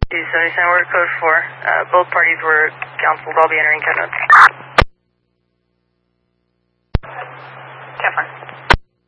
279, we're code 4. Both parties were counseled. I'll be entering code notes.